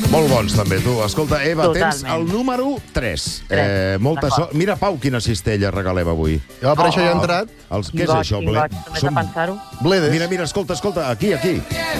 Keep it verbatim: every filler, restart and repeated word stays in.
Molt bons, també, tu. Escolta, Eva, Totalment. tens el número tres. Tres, Eh, molta d'acord. sort. Mira, Pau, quina cistella regalem avui. Jo per Oh, això ja he oh. entrat. Els, què Quin és goig, això? quin Ble- goig, només Som- de pensar-ho. Bledes. Mira, mira, escolta, escolta, aquí, aquí.